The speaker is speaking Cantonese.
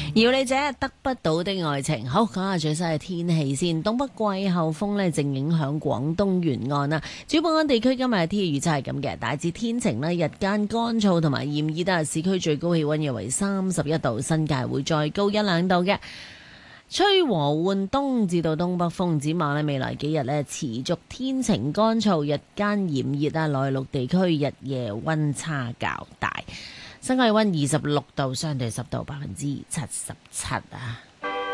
要你這得不到的愛情。好，講下最新嘅天氣先。東北季候風呢正影響廣東沿岸啦。主要本港地區今日嘅天氣預測係咁嘅，大致天晴啦，日間乾燥同埋炎熱啊，市區最高氣溫約為31度，新界會再高1-2度嘅。吹和緩東至到東北風，展望呢未來幾日呢持續天晴乾燥，日間炎熱啊，內陸地區日夜溫差較大。新界溫26度，相對濕度77%啊。